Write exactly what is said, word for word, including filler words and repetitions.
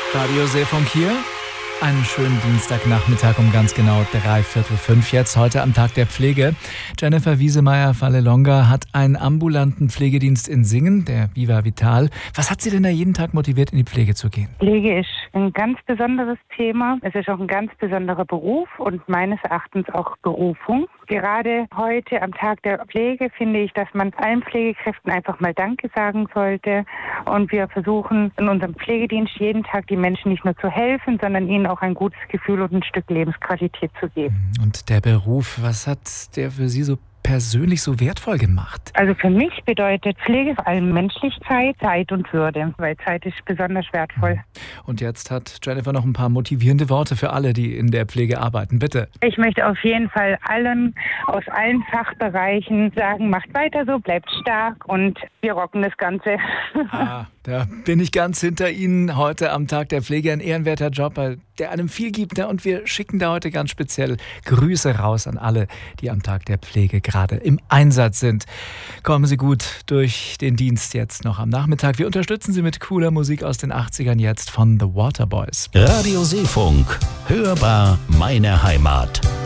Radio Seefunk hier. Einen schönen Dienstagnachmittag um ganz genau drei Viertel fünf jetzt, heute am Tag der Pflege. Jennifer Wiesemeyer-Vallelonga hat einen ambulanten Pflegedienst in Singen, der Viva Vital. Was hat Sie denn da jeden Tag motiviert, in die Pflege zu gehen? Pflege ist ein ganz besonderes Thema. Es ist auch ein ganz besonderer Beruf und meines Erachtens auch Berufung. Gerade heute am Tag der Pflege finde ich, dass man allen Pflegekräften einfach mal Danke sagen sollte. Und wir versuchen in unserem Pflegedienst jeden Tag die Menschen nicht nur zu helfen, sondern ihnen auch ein gutes Gefühl und ein Stück Lebensqualität zu geben. Und der Beruf, was hat der für Sie so persönlich so wertvoll gemacht? Also für mich bedeutet Pflege vor allem menschlich Zeit, Zeit und Würde, weil Zeit ist besonders wertvoll. Und jetzt hat Jennifer noch ein paar motivierende Worte für alle, die in der Pflege arbeiten. Bitte. Ich möchte auf jeden Fall allen aus allen Fachbereichen sagen, macht weiter so, bleibt stark und wir rocken das Ganze. Ah, da bin ich ganz hinter Ihnen. Heute am Tag der Pflege ein ehrenwerter Job, der einem viel gibt. Und wir schicken da heute ganz speziell Grüße raus an alle, die am Tag der Pflege gerade im Einsatz sind. Kommen Sie gut durch den Dienst jetzt noch am Nachmittag. Wir unterstützen Sie mit cooler Musik aus den achtzigern jetzt von The Waterboys. Radio Seefunk, hörbar meine Heimat.